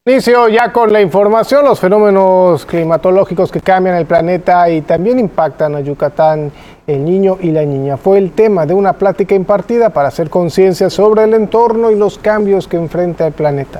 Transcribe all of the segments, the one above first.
Inicio ya con la información. Los fenómenos climatológicos que cambian el planeta y también impactan a Yucatán, el niño y la niña, fue el tema de una plática impartida para hacer conciencia sobre el entorno y los cambios que enfrenta el planeta.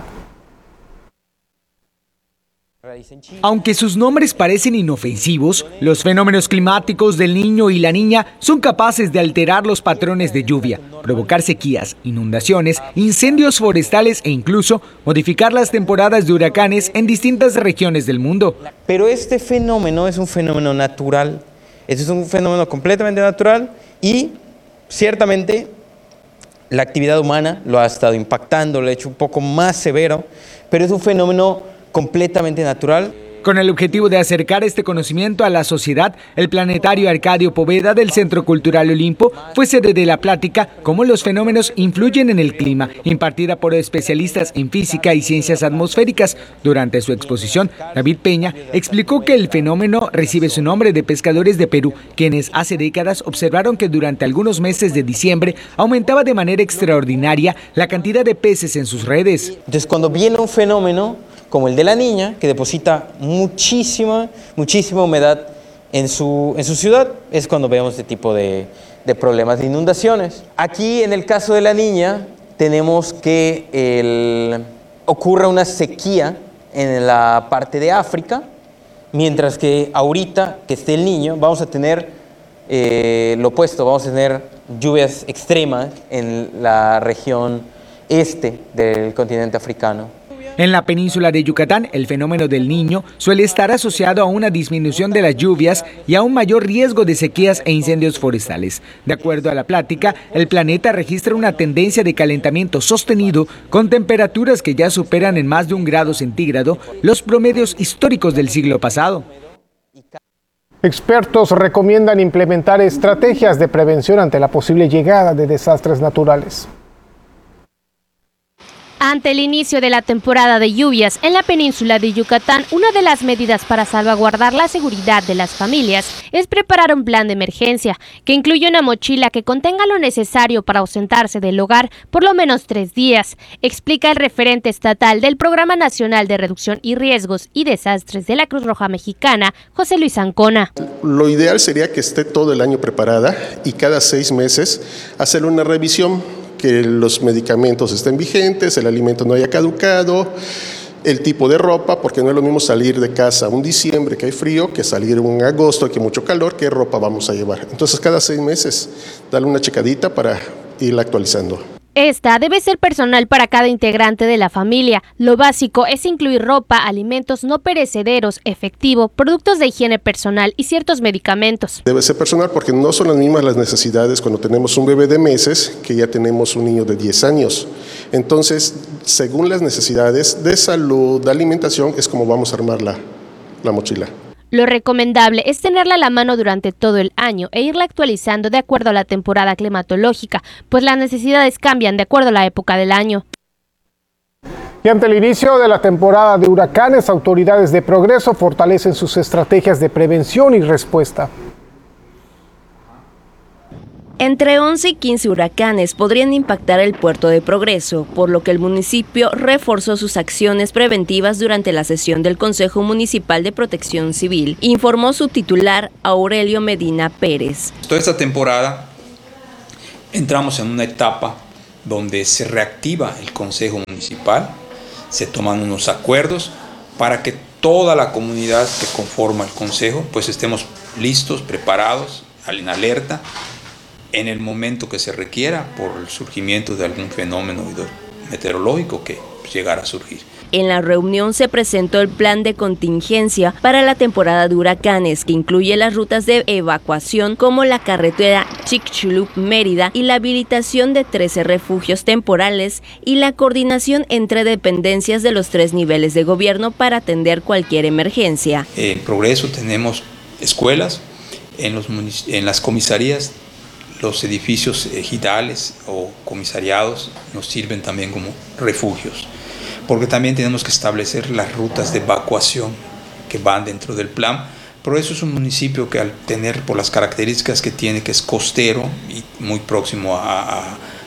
Aunque sus nombres parecen inofensivos, los fenómenos climáticos del niño y la niña son capaces de alterar los patrones de lluvia, provocar sequías, inundaciones, incendios forestales e incluso modificar las temporadas de huracanes en distintas regiones del mundo. Pero este fenómeno es un fenómeno natural, es un fenómeno completamente natural y ciertamente la actividad humana lo ha estado impactando, lo ha hecho un poco más severo, pero es un fenómeno completamente natural. Con el objetivo de acercar este conocimiento a la sociedad, el Planetario Arcadio Poveda del Centro Cultural Olimpo fue sede de la plática Cómo los fenómenos influyen en el clima, impartida por especialistas en física y ciencias atmosféricas. Durante su exposición, David Peña explicó que el fenómeno recibe su nombre de pescadores de Perú, quienes hace décadas observaron que durante algunos meses de diciembre aumentaba de manera extraordinaria la cantidad de peces en sus redes. Entonces, cuando viene un fenómeno como el de la niña, que deposita muchísima humedad en su ciudad, es cuando vemos este tipo de problemas de inundaciones. Aquí, en el caso de la niña, tenemos que ocurre una sequía en la parte de África, mientras que ahorita que esté el niño, vamos a tener lo opuesto, vamos a tener lluvias extremas en la región este del continente africano. En la península de Yucatán, el fenómeno del Niño suele estar asociado a una disminución de las lluvias y a un mayor riesgo de sequías e incendios forestales. De acuerdo a la plática, el planeta registra una tendencia de calentamiento sostenido con temperaturas que ya superan en más de 1 grado centígrado los promedios históricos del siglo pasado. Expertos recomiendan implementar estrategias de prevención ante la posible llegada de desastres naturales. Ante el inicio de la temporada de lluvias en la península de Yucatán, una de las medidas para salvaguardar la seguridad de las familias es preparar un plan de emergencia que incluye una mochila que contenga lo necesario para ausentarse del hogar por lo menos 3 días, explica el referente estatal del Programa Nacional de Reducción y Riesgos y Desastres de la Cruz Roja Mexicana, José Luis Ancona. Lo ideal sería que esté todo el año preparada y cada 6 meses hacer una revisión, que los medicamentos estén vigentes, el alimento no haya caducado, el tipo de ropa, porque no es lo mismo salir de casa un diciembre que hay frío, que salir un agosto que hay mucho calor, qué ropa vamos a llevar. Entonces cada 6 meses darle una checadita para irla actualizando. Esta debe ser personal para cada integrante de la familia. Lo básico es incluir ropa, alimentos no perecederos, efectivo, productos de higiene personal y ciertos medicamentos. Debe ser personal porque no son las mismas las necesidades cuando tenemos un bebé de meses que ya tenemos un niño de 10 años. Entonces, según las necesidades de salud, de alimentación, es como vamos a armar la mochila. Lo recomendable es tenerla a la mano durante todo el año e irla actualizando de acuerdo a la temporada climatológica, pues las necesidades cambian de acuerdo a la época del año. Y ante el inicio de la temporada de huracanes, autoridades de Progreso fortalecen sus estrategias de prevención y respuesta. Entre 11 y 15 huracanes podrían impactar el puerto de Progreso, por lo que el municipio reforzó sus acciones preventivas durante la sesión del Consejo Municipal de Protección Civil, informó su titular Aurelio Medina Pérez. Toda esta temporada entramos en una etapa donde se reactiva el Consejo Municipal, se toman unos acuerdos para que toda la comunidad que conforma el Consejo pues estemos listos, preparados, en alerta, en el momento que se requiera por el surgimiento de algún fenómeno meteorológico que llegara a surgir. En la reunión se presentó el plan de contingencia para la temporada de huracanes, que incluye las rutas de evacuación como la carretera Chicxulub-Mérida y la habilitación de 13 refugios temporales y la coordinación entre dependencias de los 3 niveles de gobierno para atender cualquier emergencia. En Progreso tenemos escuelas, en las comisarías. Los edificios ejidales o comisariados nos sirven también como refugios, porque también tenemos que establecer las rutas de evacuación que van dentro del plan. Pero eso es un municipio que al tener, por las características que tiene, que es costero y muy próximo a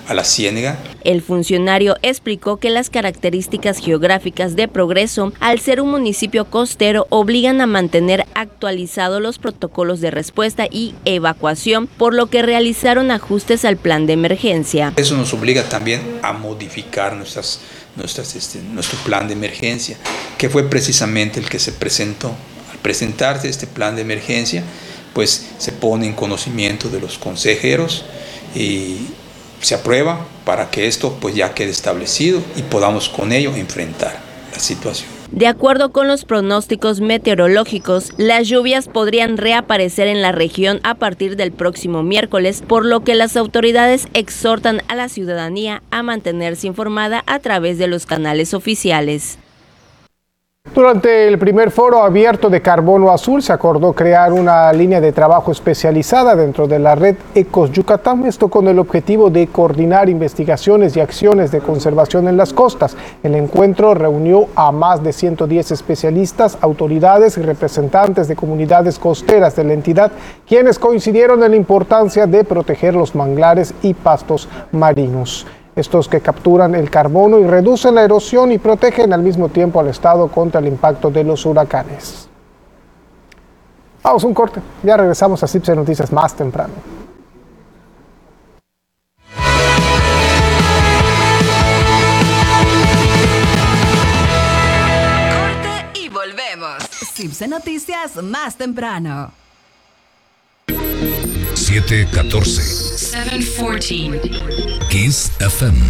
a la Ciénega. El funcionario explicó que las características geográficas de Progreso, al ser un municipio costero, obligan a mantener actualizados los protocolos de respuesta y evacuación, por lo que realizaron ajustes al plan de emergencia. Eso nos obliga también a modificar nuestro plan de emergencia, que fue precisamente el que se presentó. Al presentarse este plan de emergencia, pues se pone en conocimiento de los consejeros y se aprueba para que esto pues ya quede establecido y podamos con ello enfrentar la situación. De acuerdo con los pronósticos meteorológicos, las lluvias podrían reaparecer en la región a partir del próximo miércoles, por lo que las autoridades exhortan a la ciudadanía a mantenerse informada a través de los canales oficiales. Durante el primer foro abierto de Carbono Azul se acordó crear una línea de trabajo especializada dentro de la red Ecos Yucatán, esto con el objetivo de coordinar investigaciones y acciones de conservación en las costas. El encuentro reunió a más de 110 especialistas, autoridades y representantes de comunidades costeras de la entidad, quienes coincidieron en la importancia de proteger los manglares y pastos marinos. Estos que capturan el carbono y reducen la erosión y protegen al mismo tiempo al estado contra el impacto de los huracanes. Vamos a un corte, ya regresamos a CIPSE Noticias más temprano. Corte y volvemos. CIPSE Noticias más temprano. 7:14. 7:14. Kiss FM.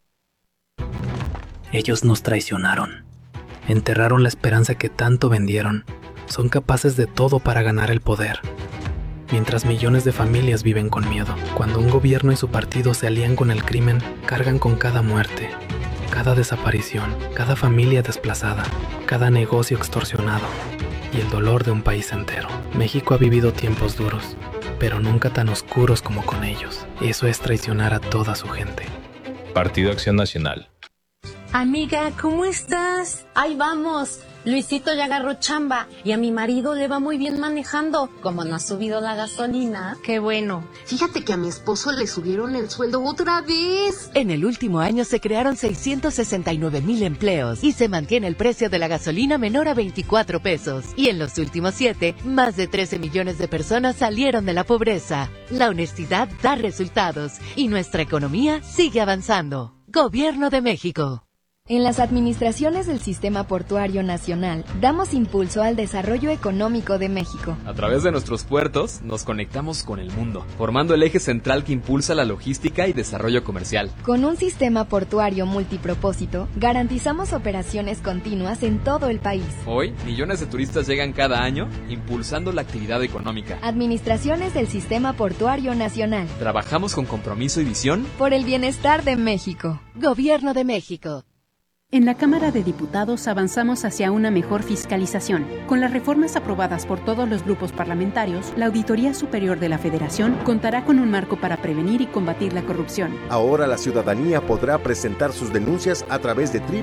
Ellos nos traicionaron. Enterraron la esperanza que tanto vendieron. Son capaces de todo para ganar el poder. Mientras millones de familias viven con miedo. Cuando un gobierno y su partido se alían con el crimen, cargan con cada muerte, cada desaparición, cada familia desplazada, cada negocio extorsionado y el dolor de un país entero. México ha vivido tiempos duros, pero nunca tan oscuros como con ellos. Eso es traicionar a toda su gente. Partido Acción Nacional. Amiga, ¿cómo estás? Ahí vamos. Luisito ya agarró chamba y a mi marido le va muy bien manejando. Como no ha subido la gasolina. Qué bueno. Fíjate que a mi esposo le subieron el sueldo otra vez. En el último año se crearon 669,000 empleos y se mantiene el precio de la gasolina menor a 24 pesos. Y en los últimos 7, más de 13 millones de personas salieron de la pobreza. La honestidad da resultados y nuestra economía sigue avanzando. Gobierno de México. En las administraciones del Sistema Portuario Nacional, damos impulso al desarrollo económico de México. A través de nuestros puertos, nos conectamos con el mundo, formando el eje central que impulsa la logística y desarrollo comercial. Con un sistema portuario multipropósito, garantizamos operaciones continuas en todo el país. Hoy, millones de turistas llegan cada año, impulsando la actividad económica. Administraciones del Sistema Portuario Nacional. Trabajamos con compromiso y visión por el bienestar de México. Gobierno de México. En la Cámara de Diputados avanzamos hacia una mejor fiscalización. Con las reformas aprobadas por todos los grupos parlamentarios, la Auditoría Superior de la Federación contará con un marco para prevenir y combatir la corrupción. Ahora la ciudadanía podrá presentar sus denuncias a través de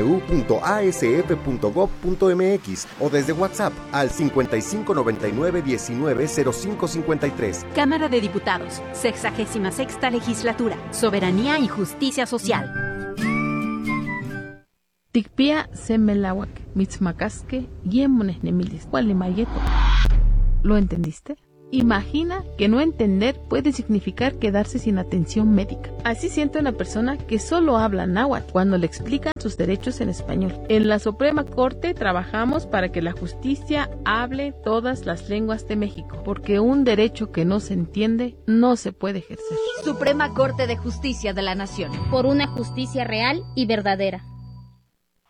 www.asf.gov.mx o desde WhatsApp al 5599-190553. Cámara de Diputados, 66ª Legislatura, Soberanía y Justicia Social. Tikpia semelawak, mitzmacasque, yemones nemilis, mayeto. ¿Lo entendiste? Imagina que no entender puede significar quedarse sin atención médica. Así siente una persona que solo habla náhuatl cuando le explican sus derechos en español. En la Suprema Corte trabajamos para que la justicia hable todas las lenguas de México, porque un derecho que no se entiende no se puede ejercer. Suprema Corte de Justicia de la Nación. Por una justicia real y verdadera.